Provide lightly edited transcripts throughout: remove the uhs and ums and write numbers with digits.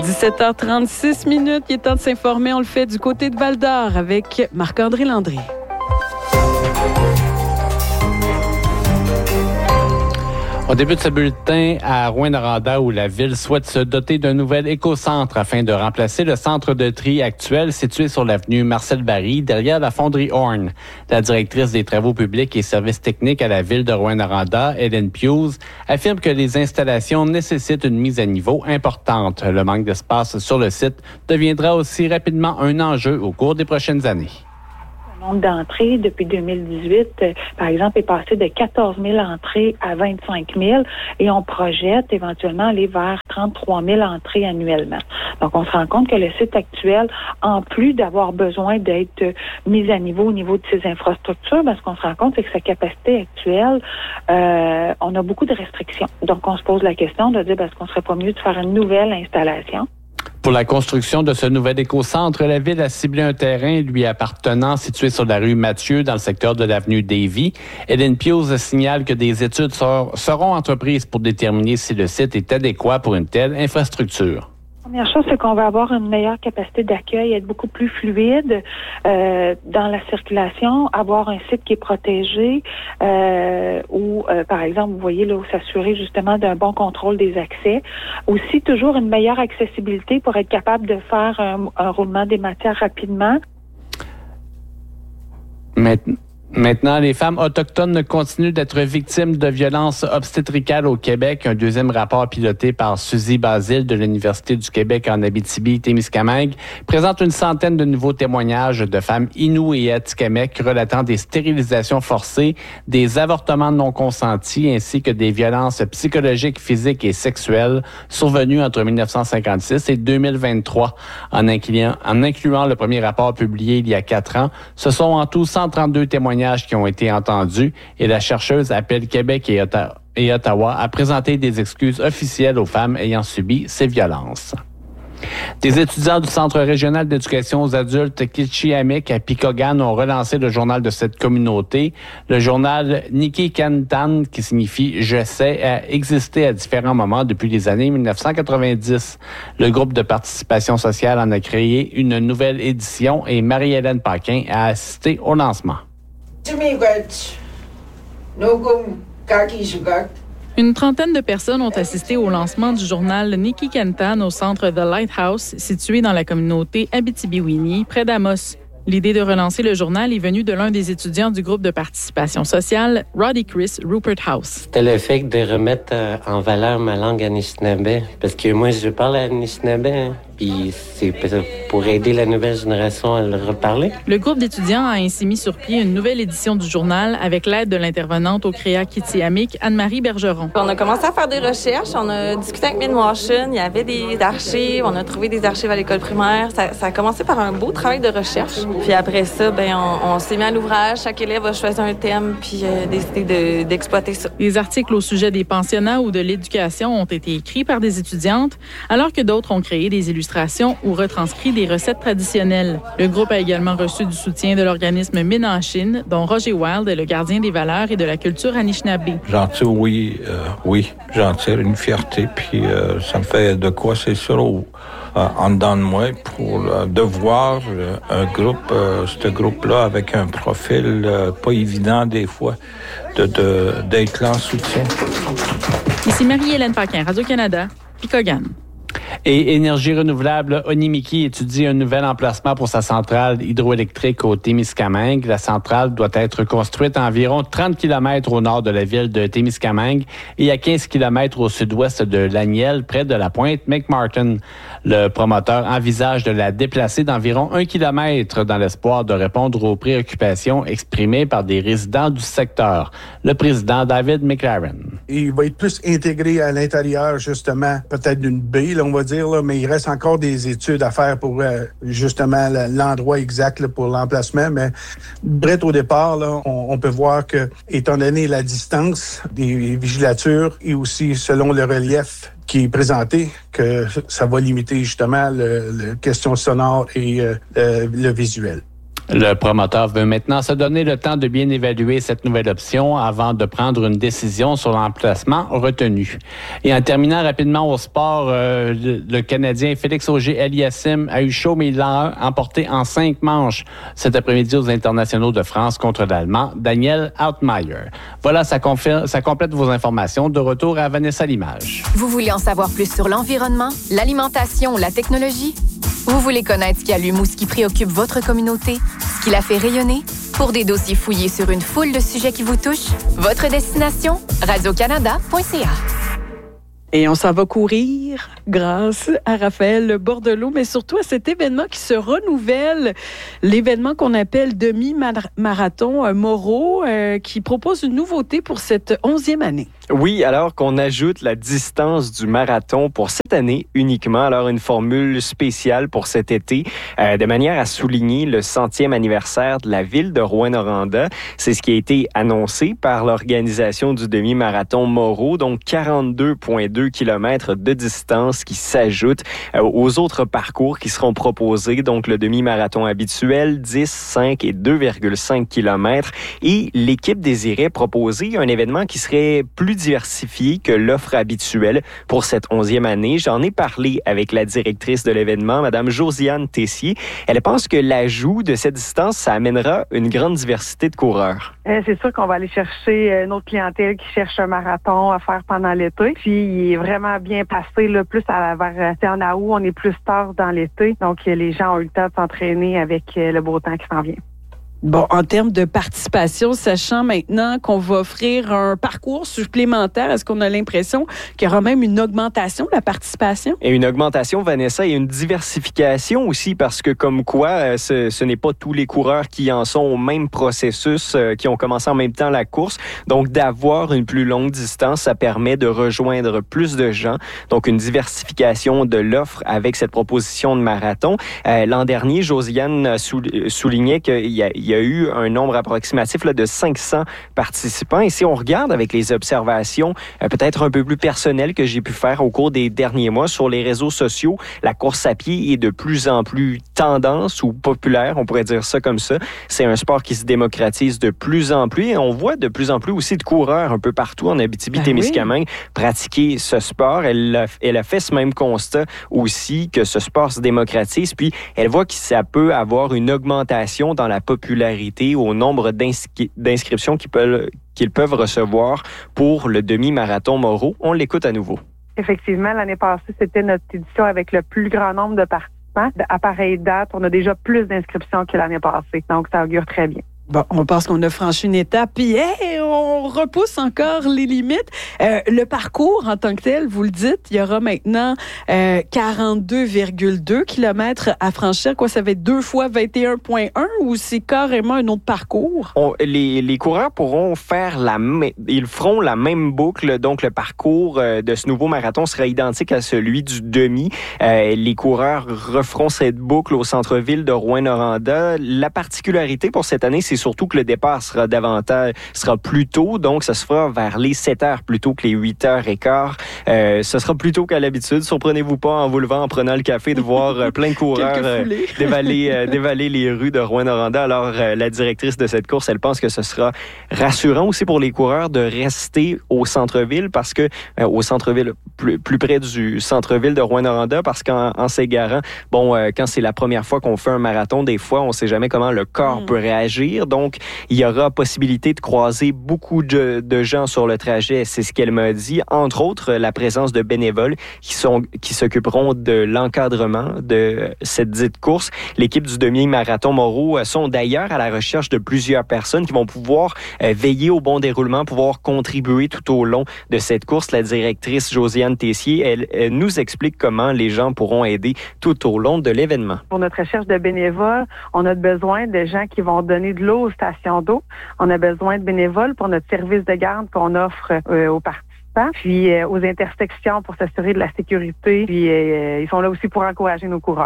17h36, il est temps de s'informer. On le fait du côté de Val-d'Or avec Marc-André Landry. On débute ce bulletin à Rouyn-Noranda où la ville souhaite se doter d'un nouvel écocentre afin de remplacer le centre de tri actuel situé sur l'avenue Marcel-Barry derrière la fonderie Horn. La directrice des travaux publics et services techniques à la ville de Rouyn-Noranda, Ellen Hughes, affirme que les installations nécessitent une mise à niveau importante. Le manque d'espace sur le site deviendra aussi rapidement un enjeu au cours des prochaines années. Le nombre d'entrées depuis 2018, par exemple, est passé de 14 000 entrées à 25 000 et on projette éventuellement aller vers 33 000 entrées annuellement. Donc, on se rend compte que le site actuel, en plus d'avoir besoin d'être mis à niveau au niveau de ses infrastructures, ce qu'on se rend compte, c'est que sa capacité actuelle, on a beaucoup de restrictions. Donc, on se pose la question de dire, est-ce qu'on serait pas mieux de faire une nouvelle installation? Pour la construction de ce nouvel écocentre, la ville a ciblé un terrain lui appartenant situé sur la rue Mathieu dans le secteur de l'avenue Davy. Ellen Hughes signale que des études seront entreprises pour déterminer si le site est adéquat pour une telle infrastructure. La première chose, c'est qu'on va avoir une meilleure capacité d'accueil, être beaucoup plus fluide dans la circulation, avoir un site qui est protégé où, par exemple, vous voyez, là, où s'assurer justement d'un bon contrôle des accès. Aussi, toujours une meilleure accessibilité pour être capable de faire un roulement des matières rapidement. Maintenant, les femmes autochtones continuent d'être victimes de violences obstétricales au Québec. Un deuxième rapport piloté par Suzy Basile de l'Université du Québec en Abitibi-Témiscamingue présente une centaine de nouveaux témoignages de femmes Innu et Atikamekw relatant des stérilisations forcées, des avortements non consentis ainsi que des violences psychologiques, physiques et sexuelles survenues entre 1956 et 2023. En incluant le premier rapport publié il y a 4 ans, ce sont en tout 132 témoignages qui ont été entendus et la chercheuse appelle Québec et Ottawa à présenter des excuses officielles aux femmes ayant subi ces violences. Des étudiants du Centre régional d'éducation aux adultes Kitchiamik à Picogan ont relancé le journal de cette communauté. Le journal Nikikantan, qui signifie « Je sais », a existé à différents moments depuis les années 1990. Le groupe de participation sociale en a créé une nouvelle édition et Marie-Hélène Paquin a assisté au lancement. Une trentaine de personnes ont assisté au lancement du journal Nikikantan au centre The Lighthouse, situé dans la communauté Abitibi-Winnie, près d'Amos. L'idée de relancer le journal est venue de l'un des étudiants du groupe de participation sociale, Roddy Chris Rupert House. C'était le fait de remettre en valeur ma langue anishinaabe, parce que moi, je parle anishinaabe, puis c'est pour aider la nouvelle génération à le reparler. Le groupe d'étudiants a ainsi mis sur pied une nouvelle édition du journal avec l'aide de l'intervenante au CREA Kitchiamik, Anne-Marie Bergeron. On a commencé à faire des recherches, on a discuté avec Mid-Washington, il y avait des archives, on a trouvé des archives à l'école primaire. Ça a commencé par un beau travail de recherche. Puis après ça, on s'est mis à l'ouvrage. Chaque élève a choisi un thème puis décidé d'exploiter ça. Les articles au sujet des pensionnats ou de l'éducation ont été écrits par des étudiantes, alors que d'autres ont créé des illustrations ou retranscrit des recettes traditionnelles. Le groupe a également reçu du soutien de l'organisme Ménachine, dont Roger Wild est le gardien des valeurs et de la culture anishinaabe. J'en tire, oui, j'en tire une fierté, puis ça me fait de quoi, c'est sûr, en dedans de moi, de voir ce groupe-là avec un profil pas évident des fois, d'être là en soutien. Ici Marie-Hélène Paquin, Radio-Canada, Picogan. Et Énergie renouvelable, Onimiki étudie un nouvel emplacement pour sa centrale hydroélectrique au Témiscamingue. La centrale doit être construite à environ 30 km au nord de la ville de Témiscamingue et à 15 km au sud-ouest de Laniel, près de la pointe McMartin. Le promoteur envisage de la déplacer d'environ 1 km dans l'espoir de répondre aux préoccupations exprimées par des résidents du secteur. Le président David McLaren. Il va être plus intégré à l'intérieur, justement, peut-être d'une baie, là, on va dire, là, mais il reste encore des études à faire pour justement l'endroit exact là, pour l'emplacement. Mais direct au départ, là, on peut voir que, étant donné la distance des vigilatures et aussi selon le relief qui est présenté, que ça va limiter justement le question sonore et le visuel. Le promoteur veut maintenant se donner le temps de bien évaluer cette nouvelle option avant de prendre une décision sur l'emplacement retenu. Et en terminant rapidement au sport, le Canadien Félix Auger-Aliassime a eu chaud, mais il l'a emporté en 5 manches cet après-midi aux internationaux de France contre l'Allemand Daniel Altmaier. Voilà, ça complète vos informations. De retour à Vanessa Limage. Vous voulez en savoir plus sur l'environnement, l'alimentation ou la technologie? Vous voulez connaître ce qui allume ou ce qui préoccupe votre communauté, ce qui la fait rayonner? Pour des dossiers fouillés sur une foule de sujets qui vous touchent, votre destination, radiocanada.ca. Et on s'en va courir grâce à Raphaël Bordelot, mais surtout à cet événement qui se renouvelle, l'événement qu'on appelle demi-marathon Moreau, qui propose une nouveauté pour cette 11e année. Oui, alors qu'on ajoute la distance du marathon pour cette année uniquement, alors une formule spéciale pour cet été, de manière à souligner le 100e anniversaire de la ville de Rouyn-Noranda. C'est ce qui a été annoncé par l'organisation du demi-marathon Moreau, donc 42,2 km de distance qui s'ajoutent aux autres parcours qui seront proposés, donc le demi-marathon habituel, 10, 5 et 2,5 km. Et l'équipe désirait proposer un événement qui serait plus diversifié que l'offre habituelle pour cette 11e année. J'en ai parlé avec la directrice de l'événement, Mme Josiane Tessier. Elle pense que l'ajout de cette distance, ça amènera une grande diversité de coureurs. C'est sûr qu'on va aller chercher notre clientèle qui cherche un marathon à faire pendant l'été. Puis il est vraiment bien passé, là, plus vers en août, on est plus tard dans l'été. Donc les gens ont eu le temps de s'entraîner avec le beau temps qui s'en vient. Bon, en termes de participation, sachant maintenant qu'on va offrir un parcours supplémentaire, est-ce qu'on a l'impression qu'il y aura même une augmentation de la participation? Et une augmentation, Vanessa, et une diversification aussi, parce que comme quoi, ce n'est pas tous les coureurs qui en sont au même processus, qui ont commencé en même temps la course. Donc, d'avoir une plus longue distance, ça permet de rejoindre plus de gens. Donc, une diversification de l'offre avec cette proposition de marathon. L'an dernier, Josiane soulignait qu'il y a eu un nombre approximatif là, de 500 participants. Et si on regarde avec les observations peut-être un peu plus personnelles que j'ai pu faire au cours des derniers mois sur les réseaux sociaux, la course à pied est de plus en plus tendance ou populaire, on pourrait dire ça comme ça. C'est un sport qui se démocratise de plus en plus et on voit de plus en plus aussi de coureurs un peu partout en Abitibi-Témiscamingue pratiquer ce sport. Elle a fait ce même constat aussi que ce sport se démocratise, puis elle voit que ça peut avoir une augmentation dans la popularité au nombre d'inscriptions qu'ils peuvent recevoir pour le demi-marathon Moreau. On l'écoute à nouveau. Effectivement, l'année passée, c'était notre édition avec le plus grand nombre de participants. À pareille date, on a déjà plus d'inscriptions que l'année passée. Donc, ça augure très bien. Bon, on pense qu'on a franchi une étape, puis on repousse encore les limites. Le parcours en tant que tel, vous le dites, il y aura maintenant 42,2 km à franchir. Quoi, ça va être 2 fois 21,1 ou c'est carrément un autre parcours? Les coureurs pourront faire ils feront la même boucle, donc le parcours de ce nouveau marathon sera identique à celui du demi. Les coureurs referont cette boucle au centre-ville de Rouyn-Noranda. La particularité pour cette année, c'est surtout que le départ sera plus tôt, donc ça se fera vers les 7 heures plutôt que les 8h15. Ce sera plus tôt qu'à l'habitude. Surprenez-vous pas en vous levant, en prenant le café, de voir plein de coureurs dévaler les rues de Rouyn-Noranda. Alors, la directrice de cette course, elle pense que ce sera rassurant aussi pour les coureurs de rester au centre-ville, parce que au centre-ville, plus près du centre-ville de Rouyn-Noranda, parce qu'en s'égarant, quand c'est la première fois qu'on fait un marathon, des fois, on sait jamais comment le corps peut réagir. Donc, il y aura possibilité de croiser beaucoup de gens sur le trajet. C'est ce qu'elle m'a dit. Entre autres, la présence de bénévoles qui s'occuperont de l'encadrement de cette dite course. L'équipe du demi-marathon Moreau sont d'ailleurs à la recherche de plusieurs personnes qui vont pouvoir veiller au bon déroulement, pouvoir contribuer tout au long de cette course. La directrice Josiane Tessier, elle nous explique comment les gens pourront aider tout au long de l'événement. Pour notre recherche de bénévoles, on a besoin de gens qui vont donner de l'eau aux stations d'eau. On a besoin de bénévoles pour notre service de garde qu'on offre aux participants, puis aux intersections pour s'assurer de la sécurité. Puis ils sont là aussi pour encourager nos coureurs.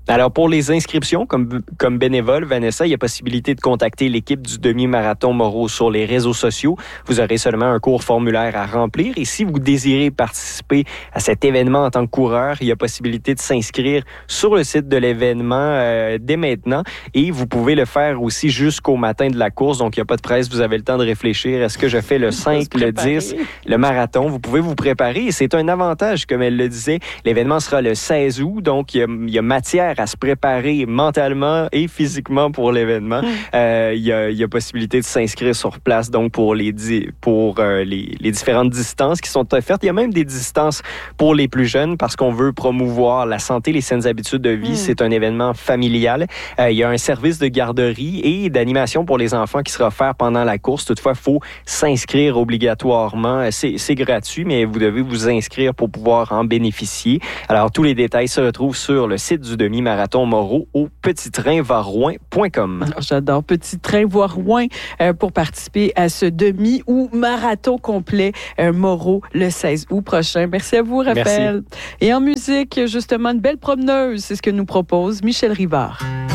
Alors, pour les inscriptions, comme bénévole, Vanessa, il y a possibilité de contacter l'équipe du demi-marathon Moreau sur les réseaux sociaux. Vous aurez seulement un court formulaire à remplir. Et si vous désirez participer à cet événement en tant que coureur, il y a possibilité de s'inscrire sur le site de l'événement dès maintenant. Et vous pouvez le faire aussi jusqu'au matin de la course. Donc, il n'y a pas de presse. Vous avez le temps de réfléchir. Est-ce que je fais le 5, le 10, le marathon? Vous pouvez vous préparer. Et c'est un avantage, comme elle le disait. L'événement sera le 16 août. Donc, il y a matière à se préparer mentalement et physiquement pour l'événement. Il y a possibilité de s'inscrire sur place donc pour les différentes distances qui sont offertes. Il y a même des distances pour les plus jeunes parce qu'on veut promouvoir la santé, les saines habitudes de vie. C'est un événement familial. Il y a un service de garderie et d'animation pour les enfants qui sera offert pendant la course. Toutefois, il faut s'inscrire obligatoirement. C'est gratuit, mais vous devez vous inscrire pour pouvoir en bénéficier. Alors, tous les détails se retrouvent sur le site du demi-marathon Moreau au petittrainvarouin.com. J'adore Petit Train Varouin pour participer à ce demi ou marathon complet Moreau le 16 août prochain. Merci à vous, Raphaël. Merci. Et en musique, justement, une belle promeneuse, c'est ce que nous propose Michel Rivard.